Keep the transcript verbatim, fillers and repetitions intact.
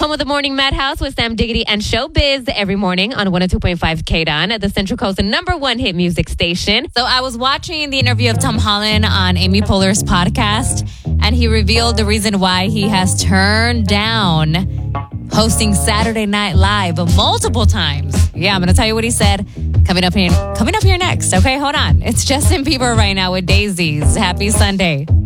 Home of the Morning Madhouse with Sam Diggity and Showbiz every morning on one oh two point five K D O N, the Central Coast's number one hit music station. So I was watching the interview of Tom Holland on Amy Poehler's podcast, and he revealed the reason why he has turned down hosting Saturday Night Live multiple times. Yeah, I'm going to tell you what he said coming up here, coming up here next. Okay, hold on. It's Justin Bieber right now with Daisies. Happy Sunday.